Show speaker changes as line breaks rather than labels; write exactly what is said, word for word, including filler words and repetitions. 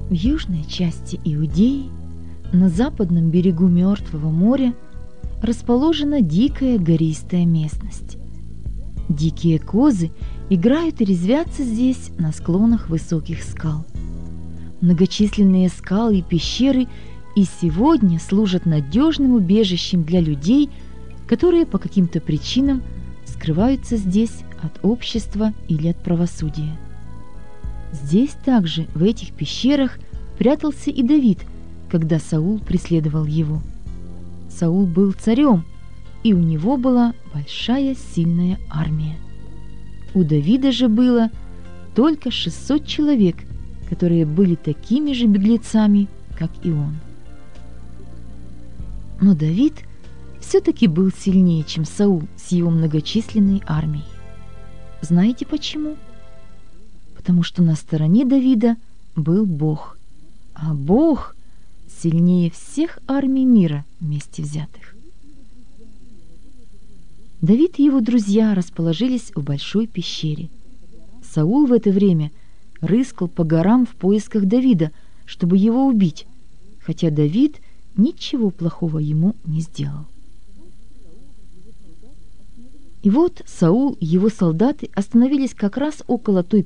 В южной части Иудеи, на западном берегу Мертвого моря, расположена дикая гористая местность. Дикие козы играют и резвятся здесь на склонах высоких скал. Многочисленные скалы и пещеры и сегодня служат надежным убежищем для людей, которые по каким-то причинам скрываются здесь от общества или от правосудия. Здесь также, в этих пещерах, прятался и Давид, когда Саул преследовал его. Саул был царем, и у него была большая сильная армия. У Давида же было только шестьсот человек, которые были такими же беглецами, как и он. Но Давид все-таки был сильнее, чем Саул с его многочисленной армией. Знаете почему? Потому что на стороне Давида был Бог, а Бог сильнее всех армий мира вместе взятых. Давид и его друзья расположились в большой пещере. Саул в это время рыскал по горам в поисках Давида, чтобы его убить, хотя Давид ничего плохого ему не сделал. И вот Саул и его солдаты остановились как раз около той